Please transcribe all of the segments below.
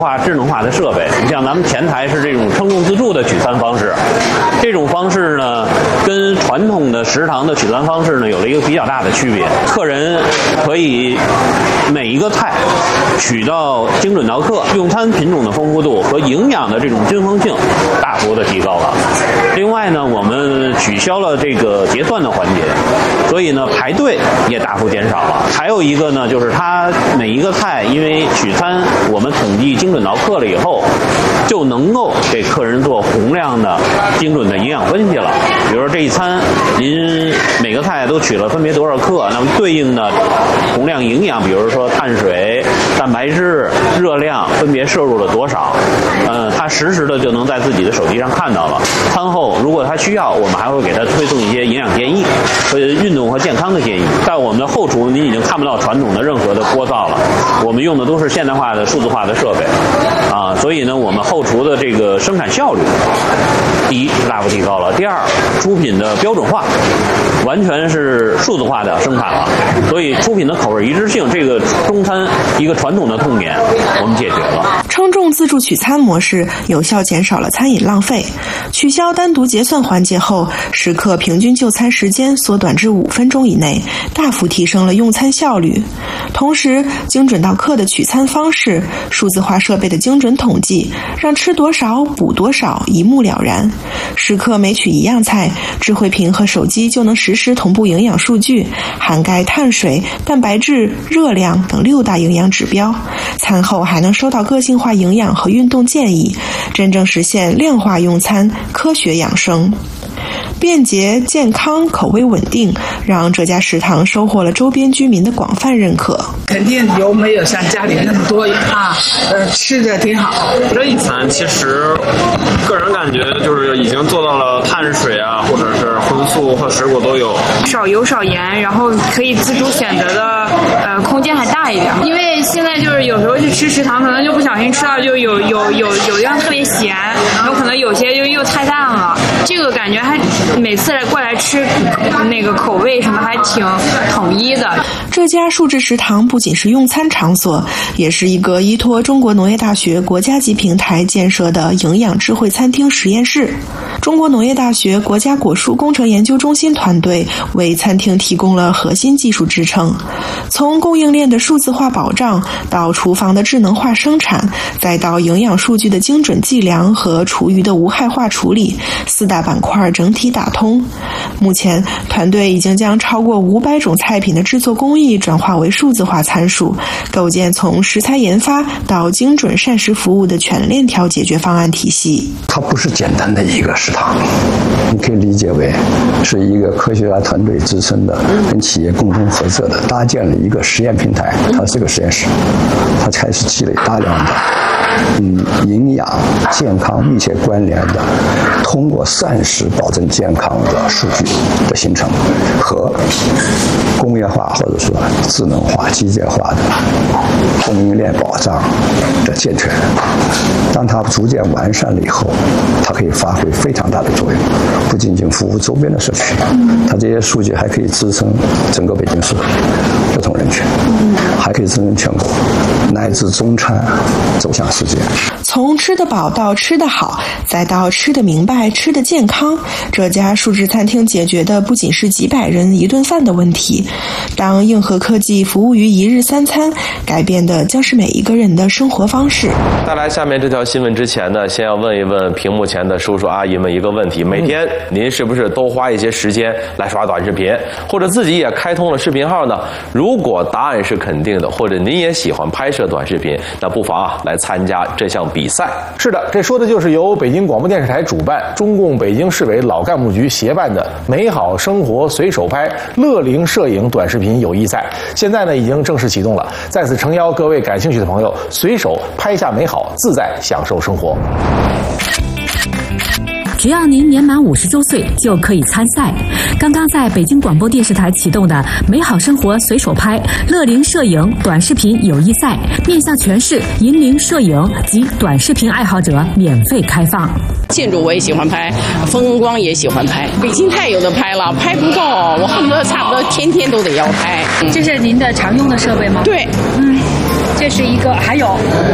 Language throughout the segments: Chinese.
化智能化的设备。你像咱们前台是这种称重自助的取餐方式，这种方式呢跟传统的食堂的取餐方式呢有了一个比较大的区别。客人可以每一个菜取到精准到客，用餐品种的丰富度和营养的这种均衡性大幅的提高了。另外呢，我们取消了这个结算的环节，所以呢排队也大幅减少了。还有一个呢，就是它每一个菜因为取餐我们统计精准到客了以后，就能够给客人做洪亮的精准的营养分析了。比如说这一餐您每个菜都取了分别多少克，那么对应的洪亮营养，比如说碳水、蛋白质、热量分别摄入了多少，他实时的就能在自己的手机上看到了。餐后如果他需要，我们还会给他推送一些营养建议和运动和健康的建议。在我们的后厨，您已经看不到传统的任何的锅灶了，我们用的都是现代化的数字化的设备啊，所以呢，我们后厨的这个生产效率，第一是大幅提高了，第二，出品的标准化，完全是数字化的生产了，所以出品的口味一致性，这个中餐一个传统的痛点，我们解决了。 称重自助取餐模式有效减少了餐饮浪费，取消单独结算环节后，食客平均就餐时间缩短至5分钟以内，大幅提升了用餐效率。同时，精准到客的取餐方式、数字化设备的精准统计，让吃多少补多少一目了然。食客每取一样菜，智慧屏和手机就能实时同步营养数据，涵盖碳水、蛋白质、热量等6大营养指标。餐后还能收到个性化营养和运动建议，真正实现量化用餐、科学养生。便捷、健康、口味稳定，让这家食堂收获了周边居民的广泛认可。 肯定油没有像家里那么多啊，吃着挺好。 这一餐其实个人感觉就是已经做到了碳水啊，或者是荤素和水果都有， 少油少盐，然后可以自主选择的空间还大一点。因为现在就是有时候去吃食堂，可能就不小心吃到就有地方特别咸，然后可能有些就又太淡了。这个感觉还每次过来吃那个口味什么还挺统一的。 这家数字食堂不仅是用餐场所，也是一个依托中国农业大学国家级平台建设的营养智慧餐厅实验室。中国农业大学国家果蔬工程研究中心团队为餐厅提供了核心技术支撑，从供应链的数字化保障到厨房的智能化生产，再到营养数据的精准计量和厨余的无害化处理，4大板块整体打通。目前团队已经将超过500种菜品的制作工艺转化为数字化参数，构建从食材研发到精准膳食服务的全链条解决方案体系。 它不是简单的一个食堂，你可以理解为是一个科学家团队支撑的，跟企业共同合作的，搭建了一个实验平台。它是个实验室，它开始积累大量的与营养健康密切关联的，通过膳食保证健康的数据的形成和工业化或者说智能化机械化的供应链保障的健全。当它逐渐完善了以后，它可以发挥非常大的作用，不仅仅服务周边的社区，它这些数据还可以支撑整个北京市不同人群，还可以支撑全国乃至中餐走向世界。 从吃得饱到吃得好，再到吃得明白、吃得健康，这家数字餐厅解决的不仅是几百人一顿饭的问题。当硬核科技服务于一日三餐，改变的将是每一个人的生活方式。 带来下面这条新闻之前呢，先要问一问屏幕前的叔叔阿姨们一个问题：每天您是不是都花一些时间来刷短视频，或者自己也开通了视频号呢？如果答案是肯定的，或者您也喜欢拍摄短视频，那不妨来参加这项比赛。 是的，这说的就是由北京广播电视台主办，中共北京市委老干部局协办的美好生活随手拍乐龄摄影短视频友谊赛。现在呢已经正式启动了，在此诚邀各位感兴趣的朋友随手拍下美好，自在享受生活。 只要您年满50周岁就可以参赛。刚刚在北京广播电视台启动的美好生活随手拍乐龄摄影短视频友谊赛，面向全市银龄摄影及短视频爱好者免费开放。 建筑我也喜欢拍，风光也喜欢拍，北京太有的拍了，拍不够，我恨不得差不多天天都得要拍。 这是您的常用的设备吗？ 对， 这是一个，还有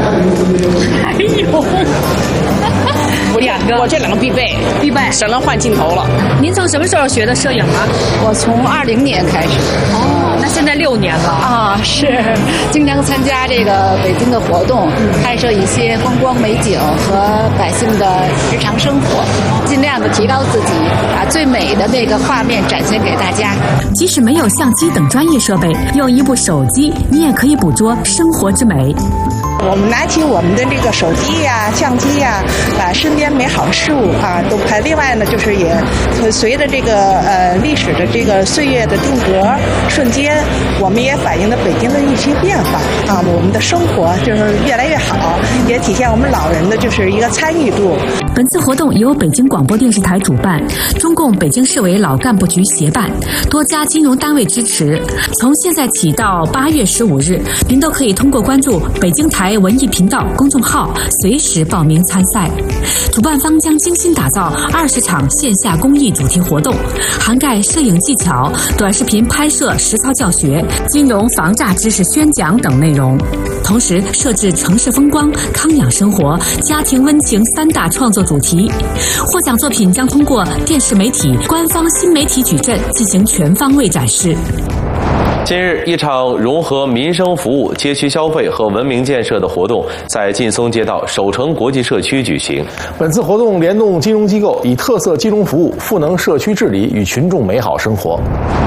两个， 我这两个必备，省了换镜头了。 您从什么时候学的摄影啊？ 我从2020年开始。 哦，那现在6年了啊，是经常参加这个北京的活动，拍摄一些风光美景和百姓的日常生活，尽量的提高自己，把最美的那个画面展现给大家。 即使没有相机等专业设备，用一部手机，你也可以捕捉生活之美。 我们拿起我们的这个手机呀、相机呀，把身边美好的事物啊都拍。另外呢，就是也随着这个历史的这个岁月的定格瞬间，我们也反映了北京的一些变化啊。我们的生活就是越来越好，也体现我们老人的就是一个参与度。 本次活动由北京广播电视台主办，中共北京市委老干部局协办，多家金融单位支持。从现在起到8月15日，您都可以通过关注北京台文艺频道公众号随时报名参赛。主办方将精心打造20场线下公益主题活动，涵盖摄影技巧、短视频拍摄实操教学、金融防诈知识宣讲等内容。同时设置城市风光、康养生活、家庭温情3大创作主题。获奖作品将通过电视媒体官方新媒体矩阵进行全方位展示。 近日，一场融合民生服务、街区消费和文明建设的活动在劲松街道首城国际社区举行。 本次活动联动金融机构，以特色金融服务赋能社区治理与群众美好生活。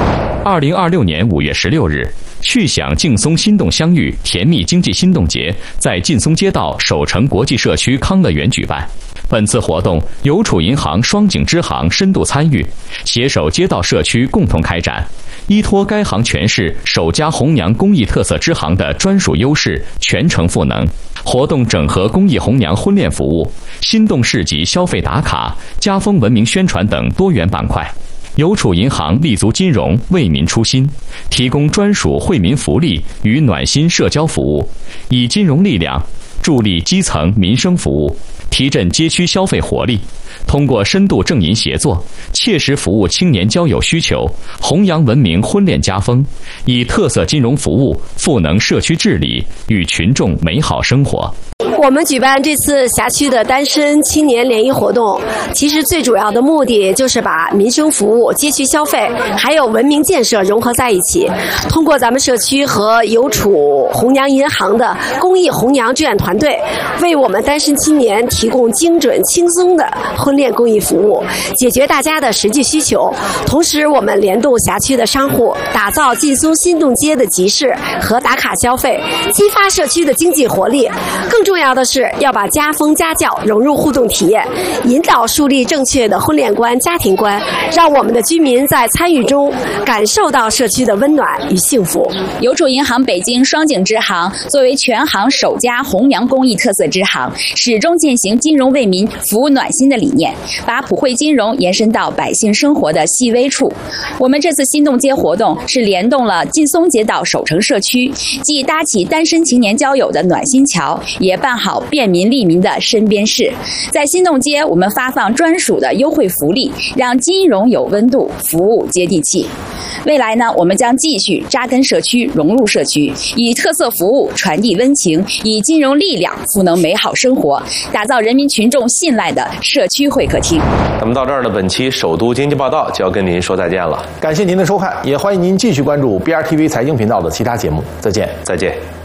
2026年5月16日，续享劲松心动相遇甜蜜经济心动节在劲松街道首城国际社区康乐园举办。本次活动邮储银行双井支行深度参与，携手街道社区共同开展。依托该行全市首家红娘公益特色支行的专属优势，全程赋能。活动整合公益红娘婚恋服务、心动市集消费打卡、家风文明宣传等多元板块。邮储银行立足金融，为民出心，提供专属惠民福利与暖心社交服务，以金融力量助力基层民生服务，提振街区消费活力。通过深度政银协作，切实服务青年交友需求，弘扬文明婚恋家风，以特色金融服务赋能社区治理与群众美好生活。 我们举办这次辖区的单身青年联谊活动，其实最主要的目的就是把民生服务、街区消费还有文明建设融合在一起。通过咱们社区和邮储红娘银行的公益红娘志愿团队，为我们单身青年提供精准轻松的婚恋公益服务，解决大家的实际需求。同时，我们联动辖区的商户，打造劲松心动街的集市和打卡消费，激发社区的经济活力。更重要的是要把家风家教融入互动体验，引导树立正确的婚恋观、家庭观，让我们的居民在参与中感受到社区的温暖与幸福。 邮储银行北京双井支行作为全行首家红娘公益特色支行，始终践行金融为民、服务暖心的理念，把普惠金融延伸到百姓生活的细微处。我们这次心动街活动是联动了劲松街道首城社区，既搭起单身青年交友的暖心桥，也办好便民利民的身边事。在心动街，我们发放专属的优惠福利，让金融有温度，服务接地气。未来呢，我们将继续扎根社区，融入社区，以特色服务传递温情，以金融力量赋能美好生活，打造人民群众信赖的社区会客厅。 那么到这儿呢，本期首都经济报道就要跟您说再见了。 感谢您的收看，也欢迎您继续关注 BRTV 财经频道的其他节目。再见， 再见。